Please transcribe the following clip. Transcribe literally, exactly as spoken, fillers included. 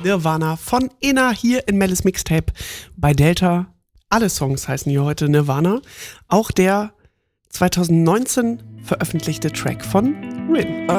Nirvana von Inna hier in Mellis Mixtape bei Delta. Alle Songs heißen hier heute Nirvana. Auch der zwanzig neunzehn veröffentlichte Track von Rin.